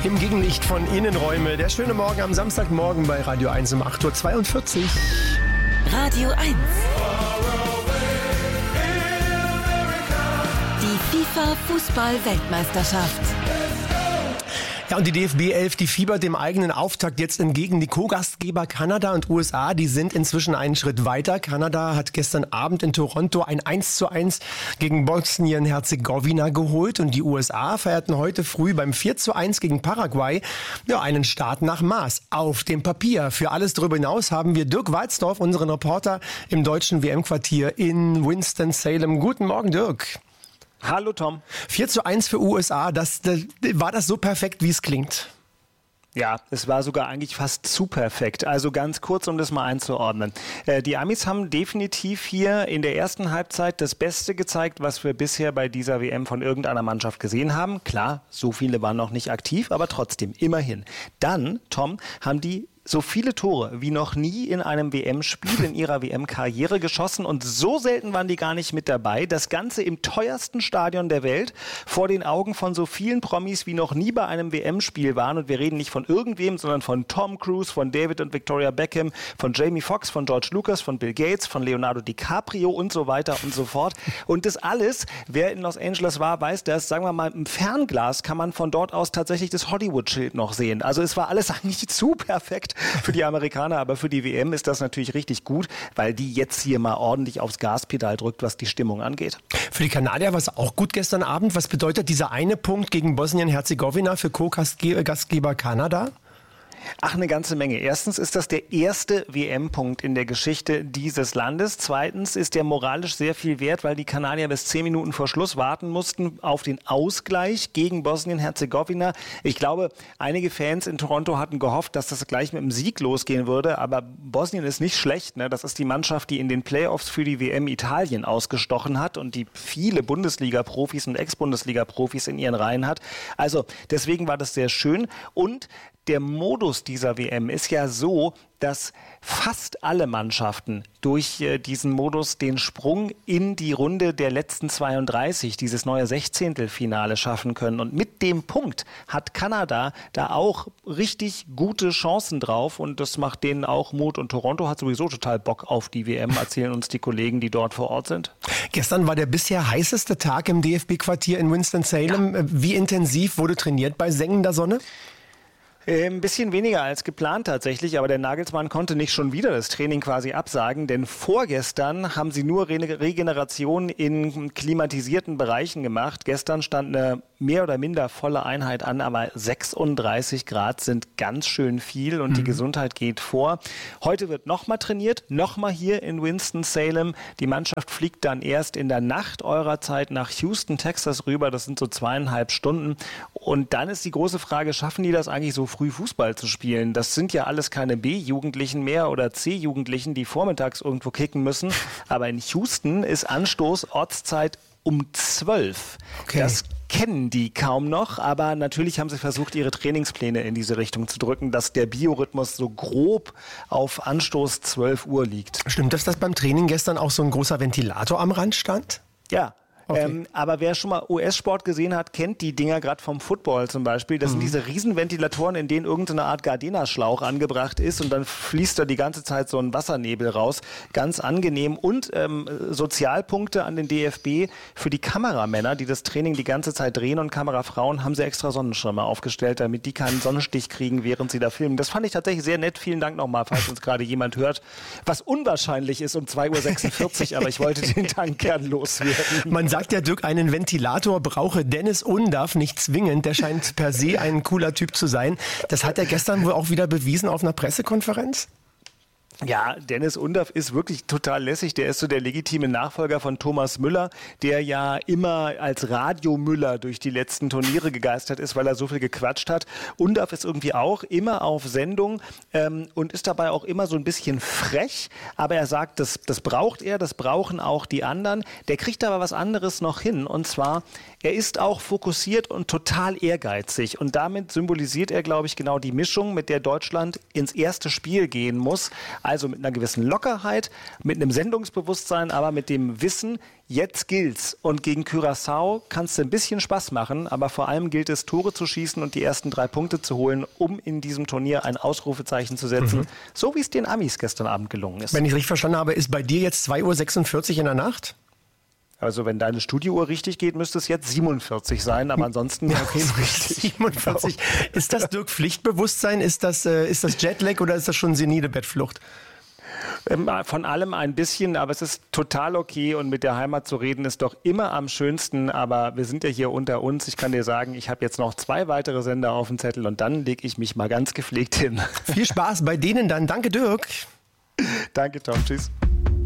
im Gegenlicht von Innenräume. Der schöne Morgen am Samstagmorgen bei Radio 1 um 8.42 Uhr. Radio 1. Die FIFA-Fußball-Weltmeisterschaft. Ja, und die DFB 11, die fiebert dem eigenen Auftakt jetzt entgegen. Die Co-Gastgeber Kanada und USA, die sind inzwischen einen Schritt weiter. Kanada hat gestern Abend in Toronto ein 1:1 gegen Bosnien-Herzegowina geholt und die USA feierten heute früh beim 4:1 gegen Paraguay einen Start nach Maß auf dem Papier. Für alles darüber hinaus haben wir Dirk Walzdorf, unseren Reporter im deutschen WM-Quartier in Winston-Salem. Guten Morgen, Dirk. Hallo Tom. 4:1 für USA, war das so perfekt, wie es klingt? Ja, es war sogar eigentlich fast zu perfekt. Also ganz kurz, um das mal einzuordnen. Die Amis haben definitiv hier in der ersten Halbzeit das Beste gezeigt, was wir bisher bei dieser WM von irgendeiner Mannschaft gesehen haben. Klar, so viele waren noch nicht aktiv, aber trotzdem, immerhin. Dann, Tom, haben die so viele Tore wie noch nie in einem WM-Spiel in ihrer WM-Karriere geschossen und so selten waren die gar nicht mit dabei. Das Ganze im teuersten Stadion der Welt, vor den Augen von so vielen Promis wie noch nie bei einem WM-Spiel waren. Und wir reden nicht von irgendwem, sondern von Tom Cruise, von David und Victoria Beckham, von Jamie Foxx, von George Lucas, von Bill Gates, von Leonardo DiCaprio und so weiter und so fort. Und das alles, wer in Los Angeles war, weiß das, sagen wir mal, im Fernglas kann man von dort aus tatsächlich das Hollywood-Schild noch sehen. Also es war alles eigentlich zu perfekt für die Amerikaner, aber für die WM ist das natürlich richtig gut, weil die jetzt hier mal ordentlich aufs Gaspedal drückt, was die Stimmung angeht. Für die Kanadier war es auch gut gestern Abend. Was bedeutet dieser eine Punkt gegen Bosnien-Herzegowina für Co-Gastgeber Kanada? Ach, eine ganze Menge. Erstens ist das der erste WM-Punkt in der Geschichte dieses Landes. Zweitens ist der moralisch sehr viel wert, weil die Kanadier bis 10 Minuten vor Schluss warten mussten auf den Ausgleich gegen Bosnien-Herzegowina. Ich glaube, einige Fans in Toronto hatten gehofft, dass das gleich mit einem Sieg losgehen würde. Aber Bosnien ist nicht schlecht, ne? Das ist die Mannschaft, die in den Playoffs für die WM Italien ausgestochen hat und die viele Bundesliga-Profis und Ex-Bundesliga-Profis in ihren Reihen hat. Also deswegen war das sehr schön. Und der Modus dieser WM ist ja so, dass fast alle Mannschaften durch diesen Modus den Sprung in die Runde der letzten 32, dieses neue Sechzehntelfinale schaffen können. Und mit dem Punkt hat Kanada da auch richtig gute Chancen drauf und das macht denen auch Mut. Und Toronto hat sowieso total Bock auf die WM, erzählen uns die Kollegen, die dort vor Ort sind. Gestern war der bisher heißeste Tag im DFB-Quartier in Winston-Salem. Ja. Wie intensiv wurde trainiert bei sengender Sonne? Ein bisschen weniger als geplant tatsächlich, aber der Nagelsmann konnte nicht schon wieder das Training quasi absagen, denn vorgestern haben sie nur Regeneration in klimatisierten Bereichen gemacht. Gestern stand eine mehr oder minder volle Einheit an, aber 36 Grad sind ganz schön viel und die Gesundheit geht vor. Heute wird nochmal trainiert, nochmal hier in Winston-Salem. Die Mannschaft fliegt dann erst in der Nacht eurer Zeit nach Houston, Texas rüber. Das sind so 2,5 Stunden. Und dann ist die große Frage, schaffen die das eigentlich so früh Fußball zu spielen? Das sind ja alles keine B-Jugendlichen mehr oder C-Jugendlichen, die vormittags irgendwo kicken müssen. Aber in Houston ist Anstoß Ortszeit um 12. Okay. Das kennen die kaum noch, aber natürlich haben sie versucht, ihre Trainingspläne in diese Richtung zu drücken, dass der Biorhythmus so grob auf Anstoß 12 Uhr liegt. Stimmt das, dass beim Training gestern auch so ein großer Ventilator am Rand stand? Ja. Okay. Aber wer schon mal US-Sport gesehen hat, kennt die Dinger gerade vom Football zum Beispiel. Das sind diese Riesenventilatoren, in denen irgendeine Art Gardena-Schlauch angebracht ist und dann fließt da die ganze Zeit so ein Wassernebel raus. Ganz angenehm. Und Sozialpunkte an den DFB für die Kameramänner, die das Training die ganze Zeit drehen, und Kamerafrauen haben sie extra Sonnenschirme aufgestellt, damit die keinen Sonnenstich kriegen, während sie da filmen. Das fand ich tatsächlich sehr nett. Vielen Dank nochmal, falls uns gerade jemand hört. Was unwahrscheinlich ist um 2:46 Uhr, aber ich wollte den Dank gern loswerden. Man sagt ja, Dirk, einen Ventilator brauche Dennis Undaff nicht zwingend. Der scheint per se ein cooler Typ zu sein. Das hat er gestern wohl auch wieder bewiesen auf einer Pressekonferenz. Ja, Dennis Undaff ist wirklich total lässig. Der ist so der legitime Nachfolger von Thomas Müller, der ja immer als Radio Müller durch die letzten Turniere gegeistert ist, weil er so viel gequatscht hat. Undaff ist irgendwie auch immer auf Sendung und ist dabei auch immer so ein bisschen frech. Aber er sagt, das braucht er, das brauchen auch die anderen. Der kriegt aber was anderes noch hin. Und zwar, er ist auch fokussiert und total ehrgeizig. Und damit symbolisiert er, glaube ich, genau die Mischung, mit der Deutschland ins erste Spiel gehen muss. Also mit einer gewissen Lockerheit, mit einem Sendungsbewusstsein, aber mit dem Wissen, jetzt gilt's. Und gegen Curaçao kannst du ein bisschen Spaß machen, aber vor allem gilt es, Tore zu schießen und die ersten 3 Punkte zu holen, um in diesem Turnier ein Ausrufezeichen zu setzen. So wie es den Amis gestern Abend gelungen ist. Wenn ich es richtig verstanden habe, ist bei dir jetzt 2:46 Uhr in der Nacht? Also wenn deine Studiouhr richtig geht, müsste es jetzt 47 sein, aber ansonsten okay, ist richtig. 47. Ist das, Dirk, Pflichtbewusstsein? Ist das Jetlag oder ist das schon senile Bettflucht? Von allem ein bisschen, aber es ist total okay und mit der Heimat zu reden ist doch immer am schönsten, aber wir sind ja hier unter uns. Ich kann dir sagen, ich habe jetzt noch 2 weitere Sender auf dem Zettel und dann lege ich mich mal ganz gepflegt hin. Viel Spaß bei denen dann. Danke, Dirk. Danke, Tom. Tschüss.